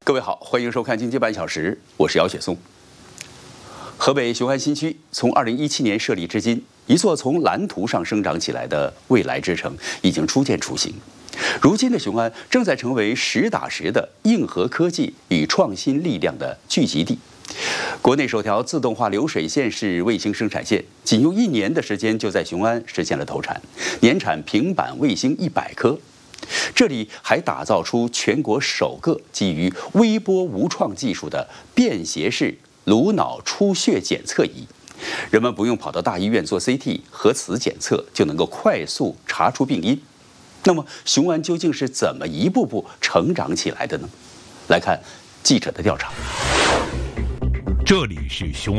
各位好，欢迎收看《经济半小时》，我是姚雪松。河北雄安新区从2017年设立至今，一座从蓝图上生长起来的未来之城已经初见雏形。如今的雄安正在成为实打实的硬核科技与创新力量的聚集地。国内首条自动化流水线式卫星生产线，仅用1年的时间就在雄安实现了投产，年产平板卫星100颗。这里还打造出全国首个基于微波无创技术的便携式颅脑出血检测仪，人们不用跑到大医院做 CT 核磁检测，就能够快速查出病因。那么，雄安究竟是怎么一步步成长起来的呢？来看记者的调查。 这里是雄安